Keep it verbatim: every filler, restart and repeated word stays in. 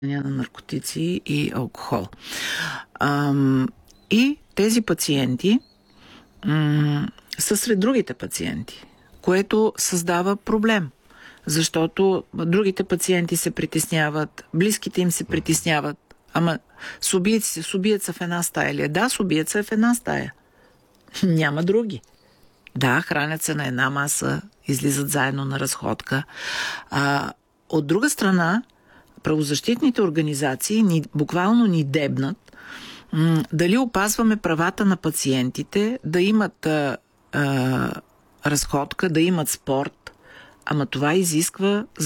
на наркотици и алкохол. Ам, и тези пациенти м- са сред другите пациенти, което създава проблем. Защото другите пациенти се притесняват, близките им се притесняват. Ама с убиеца, с убиеца в една стая ли е? Да, с убиеца е в една стая. Няма други. Да, хранят се на една маса, излизат заедно на разходка. А, от друга страна, правозащитните организации ни, буквално ни дебнат м- дали опазваме правата на пациентите да имат а, а, разходка, да имат спорт, ама това изисква